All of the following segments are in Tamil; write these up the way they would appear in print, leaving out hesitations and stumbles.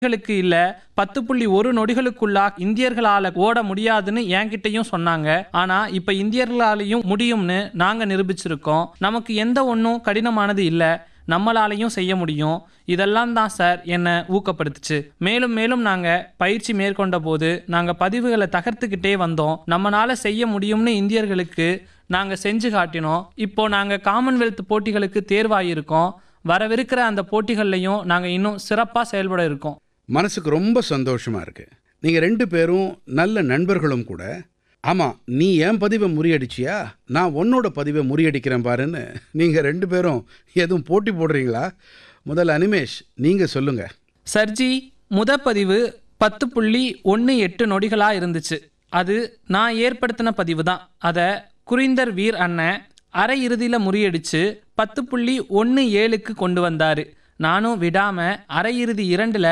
களுக்கு இல்ல 10.1 நொடிகளுக்குள்ளா இந்தியர்களால ஓட முடியாதுன்னு என்கிட்டயும் சொன்னாங்க. ஆனா இப்ப இந்தியர்களாலையும் முடியும்னு நாங்க நிரூபிச்சிருக்கோம். நமக்கு எந்த ஒண்ணும் கடினமானது இல்ல. நம்மளாலையும் செய்ய முடியும். இதெல்லாம் தான் சார் என்ன ஊக்கப்படுத்துச்சு. மேலும் மேலும் நாங்க பயிற்சி மேற்கொண்ட போது நாங்க பதிவுகளை தகர்த்துக்கிட்டே வந்தோம். நம்மனால செய்ய முடியும்னு இந்தியர்களுக்கு நாங்க செஞ்சு காட்டினோம். இப்போ நாங்க காமன்வெல்த் போட்டிகளுக்கு தேர்வாயிருக்கோம். வரவிருக்கிற அந்த போட்டிகள்லையும் நாங்க இன்னும் சிறப்பா செயல்பட இருக்கோம். மனசுக்கு ரொம்ப சந்தோஷமா இருக்கு. நீங்க 2 பேரும் நல்ல நண்பர்களும் கூட. ஆமா, நீ என் பதிவை முறியடிச்சியா, நான் உன்னோட பதிவை முறியடிக்கிறேன் பாருன்னு நீங்க 2 பேரும் எதுவும் போட்டி போடுறீங்களா? முதல்ல அனிமேஷ், நீங்க சொல்லுங்க. சர்ஜி, பதிவு 10.18 நொடிகளா இருந்துச்சு. அது நான் ஏற்படுத்தின பதிவு தான். அதை குரிந்தர் வீர் அண்ணன் அரை இறுதியில முறியடிச்சு 10.17க்கு கொண்டு வந்தாரு. நானும் விடாம அரை இறுதி 2ல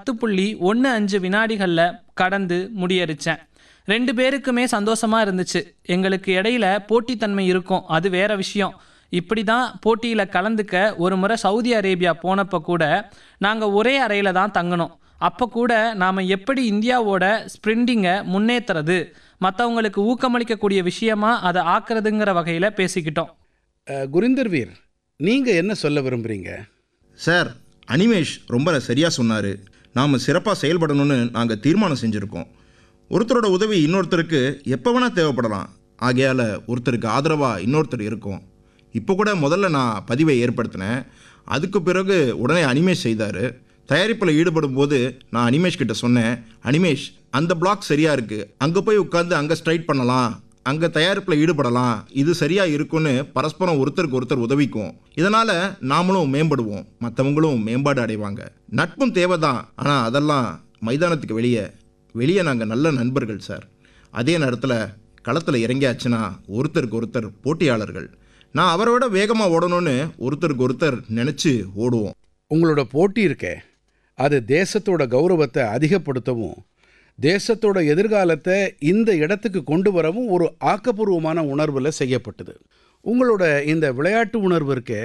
10.15 வினாடிகள்ல கடந்து முடியடிச்சேன். 2 பேருக்குமே சந்தோஷமா இருந்துச்சு. எங்களுக்கு இடையில போட்டித்தன்மை இருக்கும், அது வேற விஷயம். இப்படி தான் போட்டியில கலந்துக்க ஒரு முறை சவுதி அரேபியா போனப்ப கூட நாங்க ஒரே அறையில தான் தங்கணும். அப்ப கூட நாம எப்படி இந்தியாவோட ஸ்பிரிண்டிங்கை முன்னேற்றுறது, மற்றவங்களுக்கு ஊக்கமளிக்கக்கூடிய விஷயமா அதை ஆக்குறதுங்கிற வகையில பேசிக்கிட்டோம். குரிந்தர் வீர், நீங்க என்ன சொல்ல விரும்புறீங்க? சார், அனிமேஷ் ரொம்ப சரியாக சொன்னார். நாம் சிறப்பாக செயல்படணும்னு நாங்கள் தீர்மானம் செஞ்சுருக்கோம். ஒருத்தரோட உதவி இன்னொருத்தருக்கு எப்போ வேணால் தேவைப்படலாம். ஆகையால் ஒருத்தருக்கு ஆதரவாக இன்னொருத்தர் இருக்கும். இப்போ கூட முதல்ல நான் பதிவை ஏற்படுத்தினேன். அதுக்கு பிறகு உடனே அனிமேஷ் செய்தார். தயாரிப்பில் ஈடுபடும் போது நான் அனிமேஷ் கிட்ட சொன்னேன், அனிமேஷ் அந்த பிளாக் சரியாக இருக்குது, அங்கே போய் உட்காந்து அங்கே ஸ்ட்ரைட் பண்ணலாம், அங்கே தயாரிப்பில் ஈடுபடலாம், இது சரியாக இருக்குன்னு பரஸ்பரம் ஒருத்தருக்கு ஒருத்தர் உதவிக்கும். இதனால் நாமளும் மேம்படுவோம், மற்றவங்களும் மேம்பாடு அடைவாங்க. நட்பும் தேவை தான், ஆனால் அதெல்லாம் மைதானத்துக்கு வெளியே நாங்கள் நல்ல நண்பர்கள் சார். அதே நேரத்தில் களத்தில் இறங்கியாச்சுன்னா ஒருத்தருக்கு ஒருத்தர் போட்டியாளர்கள். நான் அவரை விட வேகமாக ஓடணும்னு ஒருத்தருக்கு ஒருத்தர் நினச்சி ஓடுவோம். உங்களோட போட்டி இருக்கே, அது தேசத்தோட கௌரவத்தை அதிகப்படுத்தவும் தேசத்தோட எதிர்காலத்தை இந்த இடத்துக்கு கொண்டு வரவும் ஒரு ஆக்கப்பூர்வமான உணர்வில் செய்யப்பட்டது. உங்களோட இந்த விளையாட்டு உணர்வு இருக்கே,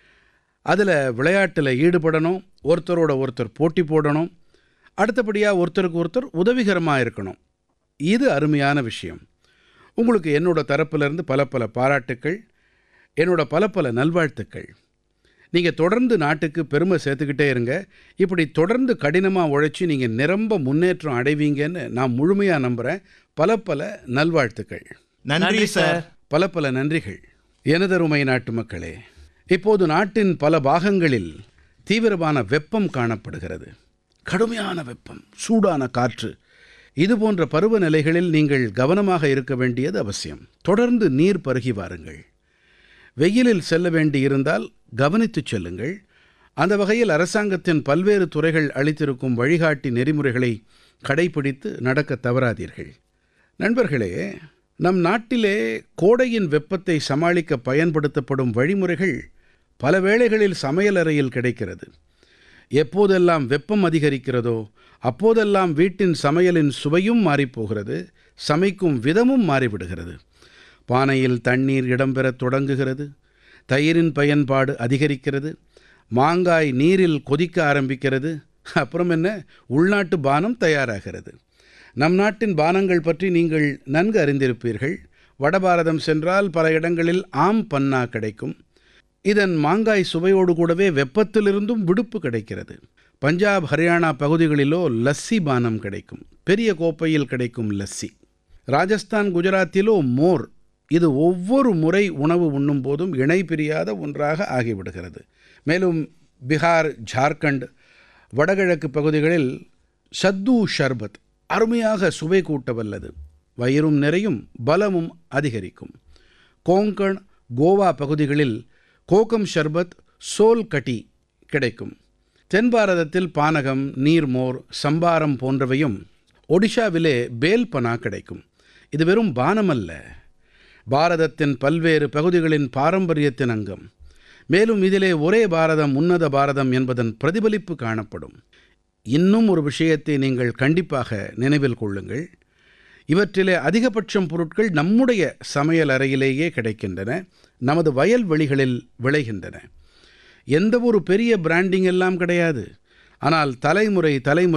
அதில் விளையாட்டில் ஈடுபடணும், ஒருத்தரோட ஒருத்தர் போட்டி போடணும், அடுத்தபடியாக ஒருத்தருக்கு ஒருத்தர் உதவிகரமாக இருக்கணும். இது அருமையான விஷயம். உங்களுக்கு என்னோட தரப்பிலிருந்து பல பல பாராட்டுக்கள், என்னோட பல பல நல்வாழ்த்துக்கள். நீங்கள் தொடர்ந்து நாட்டுக்கு பெருமை சேர்த்துக்கிட்டே இருங்க. இப்படி தொடர்ந்து கடினமாக உழைச்சி நீங்கள் நிரம்ப முன்னேற்றம் அடைவீங்கன்னு நான் முழுமையாக நம்புகிறேன். பல பல நல்வாழ்த்துக்கள். நன்றி சார். பல பல நன்றிகள். எனதருமை நாட்டு மக்களே, இப்போது நாட்டின் பல பாகங்களில் தீவிரமான வெப்பம் காணப்படுகிறது. கடுமையான வெப்பம், சூடான காற்று, இதுபோன்ற பருவநிலைகளில் நீங்கள் கவனமாக இருக்க வேண்டியது அவசியம். தொடர்ந்து நீர் பருகி வாருங்கள். வெயிலில் செல்ல வேண்டியிருந்தால் கவனித்துச் செல்லுங்கள். அந்த வகையில் அரசாங்கத்தின் பல்வேறு துறைகள் அளித்திருக்கும் வழிகாட்டி நெறிமுறைகளை கடைபிடித்து நடக்க தவறாதீர்கள். நண்பர்களே, நம் நாட்டிலே கோடையின் வெப்பத்தை சமாளிக்க பயன்படுத்தப்படும் வழிமுறைகள் பல வேளைகளில் சமையலறையில் கிடைக்கிறது. எப்போதெல்லாம் வெப்பம் அதிகரிக்கிறதோ அப்போதெல்லாம் வீட்டின் சமையலின் சுவையும் மாறிப்போகிறது, சமைக்கும் விதமும் மாறிவிடுகிறது. பானையில் தண்ணீர் இடம்பெறத் தொடங்குகிறது, தயிரின் பயன்பாடு அதிகரிக்கிறது, மாங்காய் நீரில் கொதிக்க ஆரம்பிக்கிறது, அப்புறம் என்ன, உள்நாட்டு பானம் தயாராகிறது. நம் நாட்டின் பானங்கள் பற்றி நீங்கள் நன்கு அறிந்திருப்பீர்கள். வடபாரதம் சென்றால் பல இடங்களில் ஆம் பன்னா கிடைக்கும். இதன் மாங்காய் சுவையோடு கூடவே வெப்பத்திலிருந்தும் விடுப்பு கிடைக்கிறது. பஞ்சாப், ஹரியானா பகுதிகளிலோ லஸ்ஸி பானம் கிடைக்கும், பெரிய கோப்பையில் கிடைக்கும் லஸ்ஸி. ராஜஸ்தான், குஜராத்திலோ மோர். இது ஒவ்வொரு முறை உணவு உண்ணும் போதும் இணை பிரியாத ஒன்றாக ஆகிவிடுகிறது. மேலும் பீகார், ஜார்க்கண்ட், வடகிழக்கு பகுதிகளில் சத்து ஷர்பத் அருமையாக சுவை கூட்ட வல்லது. வயிறும் நிறையும் பலமும் அதிகரிக்கும். கோங்கண், கோவா பகுதிகளில் கோகம் ஷர்பத், சோல் கட்டி கிடைக்கும். தென் பாரதத்தில் பானகம், நீர்மோர், சம்பாரம் போன்றவையும், ஒடிஷாவிலே பேல்பனா கிடைக்கும். இது வெறும் பானம் அல்ல, பாரதத்தின் பல்வேறு பகுதிகளின் பாரம்பரியத்தின் அங்கம். மேலும் இதிலே ஒரே பாரதம், உன்னத பாரதம் என்பதன் பிரதிபலிப்பு காணப்படும். இன்னும் ஒரு விஷயத்தை நீங்கள் கண்டிப்பாக நினைவில் கொள்ளுங்கள். இவற்றிலே அதிகபட்சம் பொருட்கள் நம்முடைய சமையல் அறையிலேயே கிடைக்கின்றன, நமது வயல்வெளிகளில் விளைகின்றன. எந்த ஒரு பெரிய பிராண்டிங் எல்லாம் கிடையாது. ஆனால் தலைமுறை